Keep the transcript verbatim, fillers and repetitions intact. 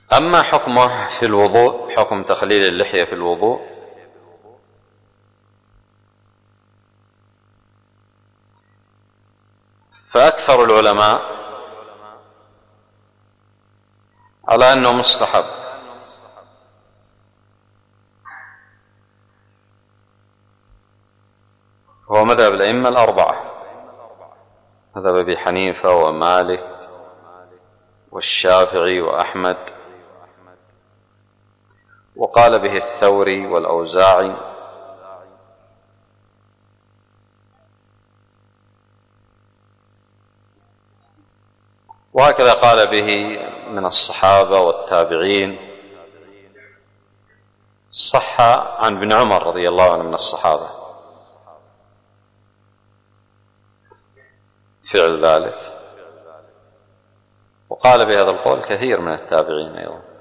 أما حكمه في الوضوء، حكم تخليل اللحية في الوضوء، فأكثر العلماء على أنه مستحب، هو مذهب الأئمة الأربعة، مذهب أبي حنيفة ومالك والشافعي وأحمد، وقال به الثوري والأوزاعي، وهكذا قال به من الصحابة والتابعين. صح عن ابن عمر رضي الله عنه من الصحابة فعل ذلك، وقال بهذا القول كثير من التابعين أيضا.